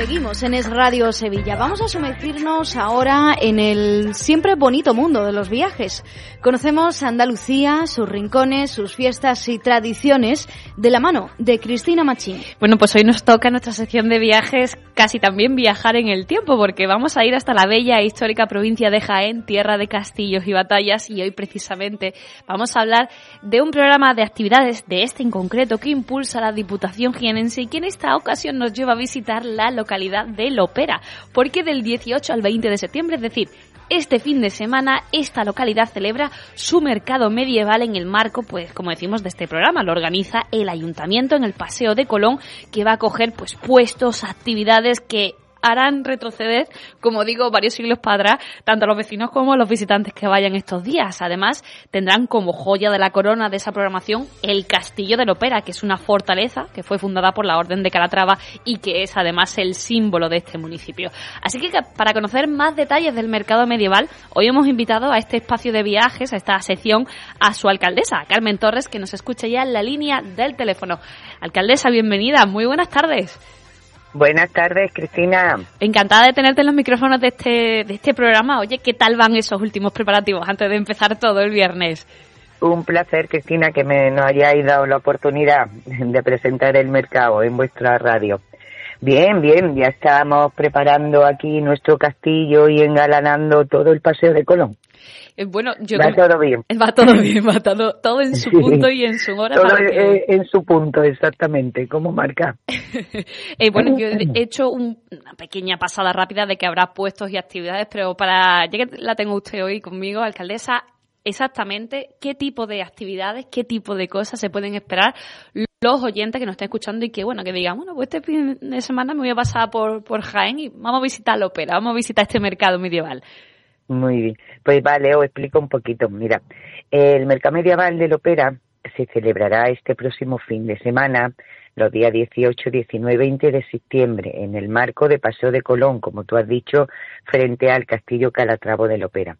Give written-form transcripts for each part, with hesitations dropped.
Seguimos en Es Radio Sevilla. Vamos a sumergirnos ahora en el siempre bonito mundo de los viajes. Conocemos Andalucía, sus rincones, sus fiestas y tradiciones de la mano de Cristina Machín. Bueno, pues hoy nos toca en nuestra sección de viajes casi también viajar en el tiempo, porque vamos a ir hasta la bella e histórica provincia de Jaén, tierra de castillos y batallas, y hoy precisamente vamos a hablar de un programa de actividades, de este en concreto, que impulsa la Diputación jienense y que en esta ocasión nos lleva a visitar la localidad de Lopera, porque del 18 al 20 de septiembre, es decir, este fin de semana, esta localidad celebra su mercado medieval en el marco, pues como decimos, de este programa. Lo organiza el Ayuntamiento en el Paseo de Colón, que va a acoger pues puestos, actividades que harán retroceder, como digo, varios siglos para atrás, tanto a los vecinos como a los visitantes que vayan estos días. Además, tendrán como joya de la corona de esa programación el Castillo de Lopera, que es una fortaleza que fue fundada por la Orden de Calatrava y que es además el símbolo de este municipio. Así que para conocer más detalles del mercado medieval, hoy hemos invitado a este espacio de viajes, a esta sección, a su alcaldesa, a Carmen Torres, que nos escucha ya en la línea del teléfono. Alcaldesa, bienvenida, muy buenas tardes. Buenas tardes, Cristina. Encantada de tenerte en los micrófonos de este programa. Oye, ¿qué tal van esos últimos preparativos antes de empezar todo el viernes? Un placer, Cristina, que nos hayáis dado la oportunidad de presentar el mercado en vuestra radio. Bien, ya estamos preparando aquí nuestro castillo y engalanando todo el Paseo de Colón. Bueno, va todo bien. Va todo en su punto y en su hora. Todo en su punto, exactamente, como marca. Bueno, yo he hecho una pequeña pasada rápida de que habrá puestos y actividades, pero ya que la tengo usted hoy conmigo, alcaldesa, exactamente qué tipo de actividades, qué tipo de cosas se pueden esperar los oyentes que nos estén escuchando y que, bueno, que digan, bueno, pues este fin de semana me voy a pasar por Jaén y vamos a visitar la ópera, vamos a visitar este mercado medieval. Muy bien, pues vale, os explico un poquito. Mira, el mercado medieval de Lopera se celebrará este próximo fin de semana, los días 18, 19 y 20 de septiembre, en el marco de Paseo de Colón, como tú has dicho, frente al Castillo Calatrava de Lopera.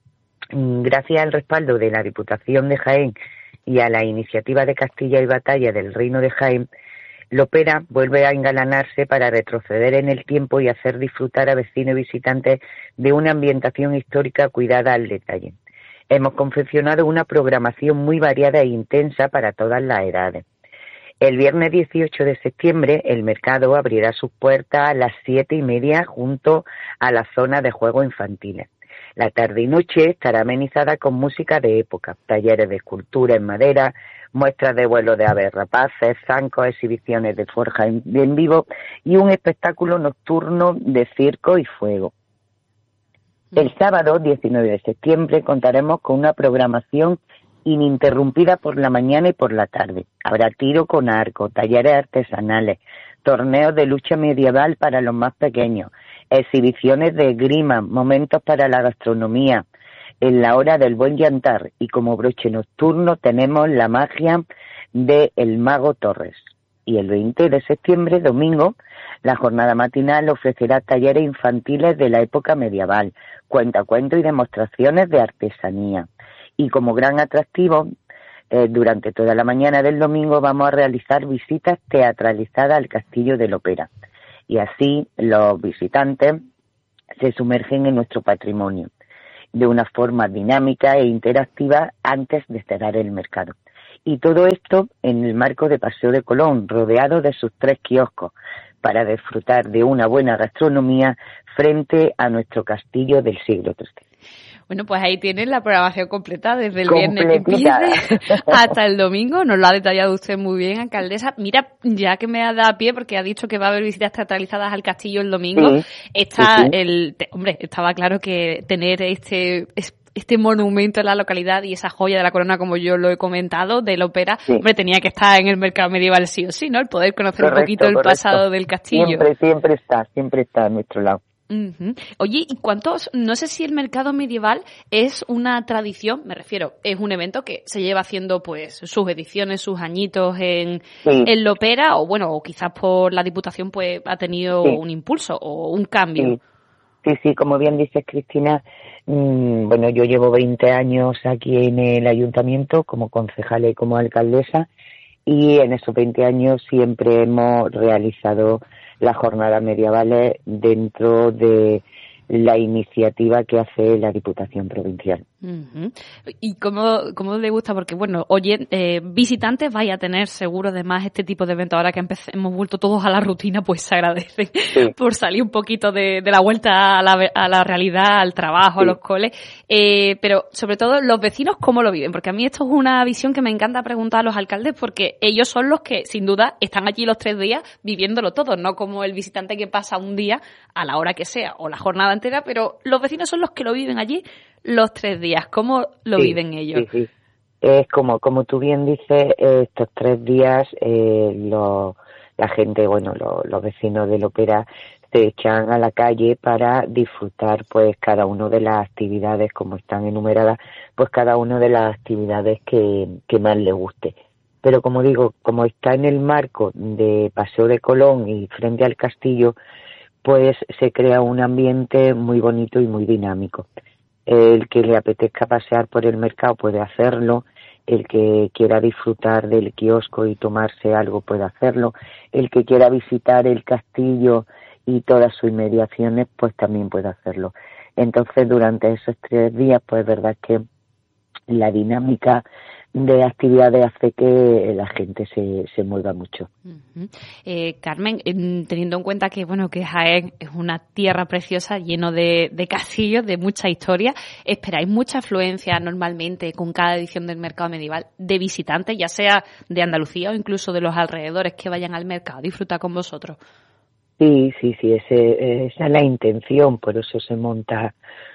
Gracias al respaldo de la Diputación de Jaén y a la iniciativa de Castilla y Batalla del Reino de Jaén, Lopera vuelve a engalanarse para retroceder en el tiempo y hacer disfrutar a vecinos y visitantes de una ambientación histórica cuidada al detalle. Hemos confeccionado una programación muy variada e intensa para todas las edades. El viernes 18 de septiembre el mercado abrirá sus puertas a las 7:30 junto a la zona de juegos infantiles. La tarde y noche estará amenizada con música de época, talleres de escultura en madera, muestras de vuelo de aves rapaces, zancos, exhibiciones de forja en vivo y un espectáculo nocturno de circo y fuego. El sábado 19 de septiembre contaremos con una programación ininterrumpida por la mañana y por la tarde. Habrá tiro con arco, talleres artesanales, torneos de lucha medieval para los más pequeños, exhibiciones de esgrima, momentos para la gastronomía, en la hora del buen yantar, y como broche nocturno tenemos la magia de El Mago Torres. Y el 20 de septiembre, domingo, la jornada matinal ofrecerá talleres infantiles de la época medieval, cuentacuentos y demostraciones de artesanía. Y como gran atractivo, durante toda la mañana del domingo vamos a realizar visitas teatralizadas al Castillo de Lopera. Y así los visitantes se sumergen en nuestro patrimonio de una forma dinámica e interactiva antes de cerrar el mercado. Y todo esto en el marco de Paseo de Colón, rodeado de sus 3 kioscos, para disfrutar de una buena gastronomía frente a nuestro castillo del siglo XIII. Bueno, pues ahí tienen la programación completa desde el viernes que empiece hasta el domingo. Nos lo ha detallado usted muy bien, alcaldesa. Mira, ya que me ha dado pie, porque ha dicho que va a haber visitas teatralizadas al castillo el domingo, estaba claro que tener este monumento en la localidad y esa joya de la corona, como yo lo he comentado, de la ópera, tenía que estar en el mercado medieval sí o sí, ¿no? El poder conocer un poquito el pasado del castillo. Siempre está a nuestro lado. Uh-huh. Oye, ¿y cuántos? No sé si el mercado medieval es una tradición, me refiero, es un evento que se lleva haciendo pues sus ediciones, sus añitos en Lopera, o bueno, o quizás por la Diputación pues ha tenido un impulso o un cambio. Sí, como bien dices, Cristina, bueno, yo llevo 20 años aquí en el ayuntamiento como concejala y como alcaldesa, y en esos 20 años siempre hemos realizado las jornadas medievales dentro de la iniciativa que hace la Diputación Provincial. Uh-huh. ¿Y cómo le gusta? Porque, bueno, visitantes vaya a tener seguro además este tipo de eventos. Ahora que hemos vuelto todos a la rutina, pues se agradece por salir un poquito de la vuelta a la realidad, al trabajo, a los coles. Pero, sobre todo, los vecinos, ¿cómo lo viven? Porque a mí esto es una visión que me encanta preguntar a los alcaldes, porque ellos son los que, sin duda, están allí los 3 días viviéndolo todo, no como el visitante que pasa un día a la hora que sea o la jornada entera, pero los vecinos son los que lo viven allí los 3 días. ¿Cómo lo viven ellos? Sí. Es como tú bien dices, estos 3 días la gente, los vecinos del Lopera se echan a la calle para disfrutar pues cada una de las actividades, como están enumeradas, pues cada una de las actividades que más les guste. Pero como digo, como está en el marco de Paseo de Colón y frente al castillo, pues se crea un ambiente muy bonito y muy dinámico. El que le apetezca pasear por el mercado puede hacerlo, el que quiera disfrutar del kiosco y tomarse algo puede hacerlo, el que quiera visitar el castillo y todas sus inmediaciones pues también puede hacerlo. Entonces durante esos 3 días pues es verdad que la dinámica de actividades hace que la gente se mueva mucho. Uh-huh. Carmen, teniendo en cuenta que que Jaén es una tierra preciosa, lleno de castillos, de mucha historia, ¿esperáis mucha afluencia normalmente con cada edición del mercado medieval de visitantes, ya sea de Andalucía o incluso de los alrededores, que vayan al mercado a disfrutar con vosotros? Sí, esa es la intención, por eso se monta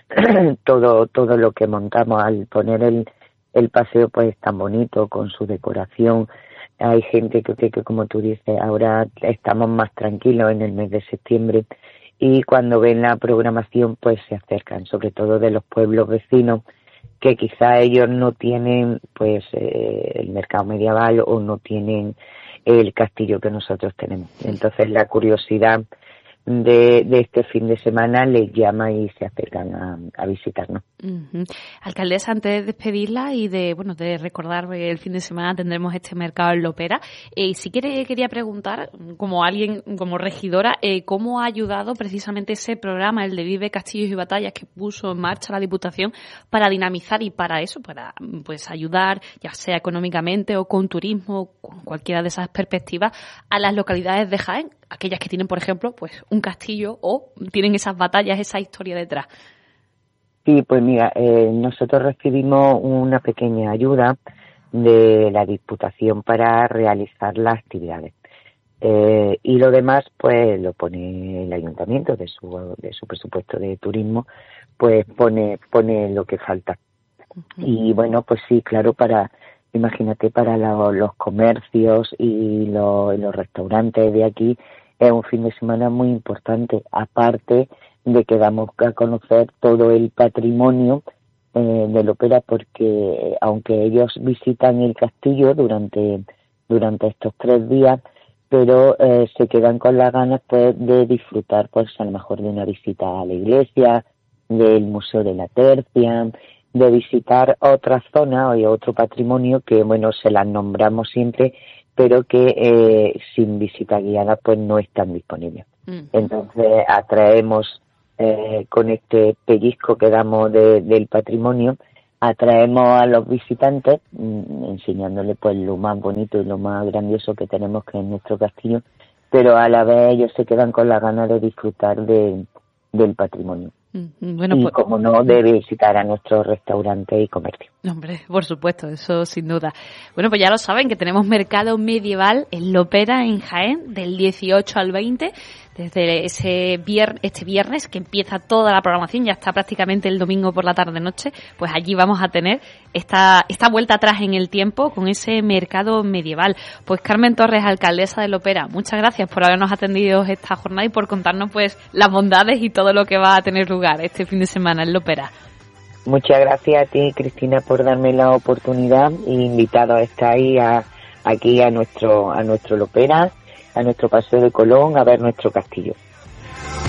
todo lo que montamos al poner el paseo pues tan bonito con su decoración. Hay gente que como tú dices, ahora estamos más tranquilos en el mes de septiembre y cuando ven la programación pues se acercan, sobre todo de los pueblos vecinos que quizá ellos no tienen pues el mercado medieval o no tienen el castillo que nosotros tenemos. Entonces la curiosidad de este fin de semana les llama y se acercan a visitarnos. Uh-huh. Alcaldesa, antes de despedirla y de recordar que el fin de semana tendremos este mercado en Lopera, sí quería preguntar, como alguien, como regidora, cómo ha ayudado precisamente ese programa, el de Vive Castillos y Batallas, que puso en marcha la Diputación para dinamizar y para eso, para pues ayudar, ya sea económicamente o con turismo, con cualquiera de esas perspectivas, a las localidades de Jaén, aquellas que tienen, por ejemplo, pues un castillo o tienen esas batallas, esa historia detrás. Sí, pues mira, nosotros recibimos una pequeña ayuda de la Diputación para realizar las actividades. Y lo demás, pues lo pone el Ayuntamiento de su presupuesto de turismo, pues pone lo que falta. Uh-huh. Y bueno, pues sí, claro, imagínate, para los comercios y los restaurantes de aquí, es un fin de semana muy importante, aparte de que damos a conocer todo el patrimonio de Lopera, porque aunque ellos visitan el castillo durante estos 3 días, pero se quedan con las ganas pues de disfrutar pues a lo mejor de una visita a la iglesia, del Museo de la Tercia, de visitar otra zona o otro patrimonio que se las nombramos siempre, pero que sin visita guiada pues no están disponibles. Entonces atraemos con este pellizco que damos del patrimonio, atraemos a los visitantes enseñándoles pues lo más bonito y lo más grandioso que tenemos, que es nuestro castillo, pero a la vez ellos se quedan con las ganas de disfrutar del patrimonio. Bueno, y como no, de visitar a nuestros restaurantes y comercio. Hombre, por supuesto, eso sin duda. Bueno, pues ya lo saben, que tenemos mercado medieval en Lopera, en Jaén, del 18 al 20, desde este viernes, que empieza toda la programación, ya está prácticamente el domingo por la tarde-noche, pues allí vamos a tener esta vuelta atrás en el tiempo con ese mercado medieval. Pues Carmen Torres, alcaldesa de Lopera, muchas gracias por habernos atendido esta jornada y por contarnos pues las bondades y todo lo que va a tener lugar este fin de semana en Lopera. Muchas gracias a ti, Cristina, por darme la oportunidad y invitado a estar ahí aquí a nuestro Lopera, a nuestro Paseo de Colón, a ver nuestro castillo.